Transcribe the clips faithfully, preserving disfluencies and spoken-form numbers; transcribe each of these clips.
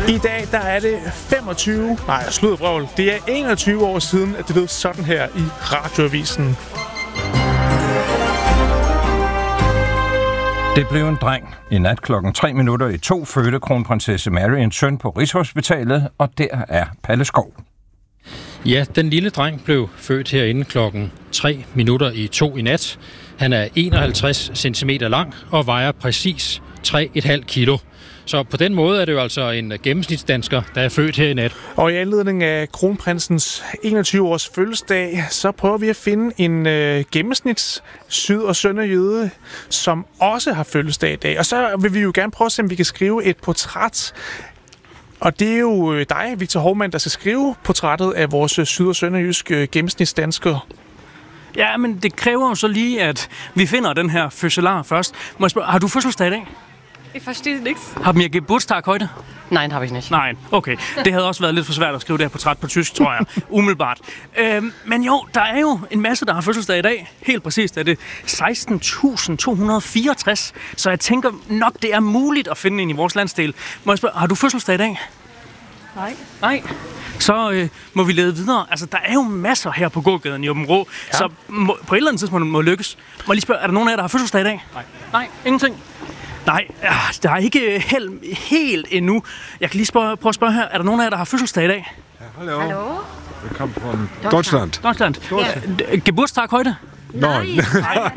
I dag der er det femogtyve, nej, sluddervrøvl. Det er enogtyve år siden, at det lød sådan her i Radioavisen. Det blev en dreng. I nat klokken tre minutter i to fødte kronprinsesse Mary en søn på Rigshospitalet, og der er Palle Skov. Ja, den lille dreng blev født herinde klokken tre minutter i to i nat. Han er enoghalvtreds centimeter lang og vejer præcis tre komma fem kilo. Så på den måde er det jo altså en gennemsnitsdansker, der er født her i nat. Og i anledning af kronprinsens enogtyve års fødselsdag, så prøver vi at finde en øh, gennemsnits syd- og sønderjyde, som også har fødselsdag i dag. Og så vil vi jo gerne prøve at se, om vi kan skrive et portræt. Og det er jo dig, Victor Hovmand, der skal skrive portrættet af vores syd- og sønderjyske gennemsnitsdansker. Ja, men det kræver jo så lige, at vi finder den her fødselar først. Må jeg spørge, har du fødselsdag i dag? Ich verstehe nichts. Haben wir Geburtstag heute? Nein, habe ich nicht. Nej, okay. Det havde også været lidt for svært at skrive det her portræt på tysk, tror jeg. Umiddelbart. Øhm, men jo, der er jo en masse, der har fødselsdag i dag. Helt præcist er det seksten tusind to hundrede fireogtres. Så jeg tænker nok, det er muligt at finde en i vores landsdel. Må jeg spørge, har du fødselsdag i dag? Nej. Nej. Så øh, må vi lede videre. Altså, der er jo masser her på gågaden i Aabenraa, ja. Så må, på et eller andet tidspunkt må lykkes. Må jeg lige spørge, er der nogen af jer, der har fødselsdag i dag? Nej. Nej, ingenting? Nej, der er ikke held, helt endnu. Jeg kan lige spørge, prøve at spørge her. Er der nogen af jer, der har fødselsdag i dag? Ja, hallo. Hallo? Wir kommen von Deutschland. Deutschland. Ja. Geburtstag heute? Nej. Nej.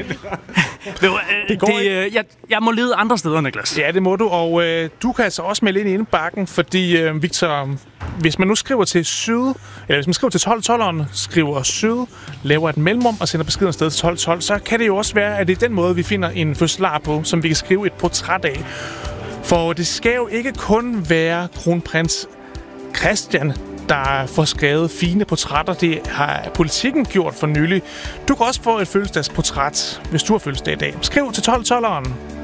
Det går det, øh, jeg, jeg må lede andre steder, Niklas. Ja, det må du, og øh, du kan altså også melde ind i indbakken, fordi øh, Victor, hvis man nu skriver til syd, eller hvis man skriver til tolv tolveren, skriver syd, laver et mellemrum og sender beskeden afsted til tolv tolv, så kan det jo også være, at det er den måde, vi finder en fødselar på, som vi kan skrive et portræt af. For det skal jo ikke kun være kronprins Christian, der får skrevet fine portrætter. Det har Politikken gjort for nylig. Du kan også få et fødselsdagsportræt, hvis du har fødselsdag i dag. Skriv til tolv tolveren.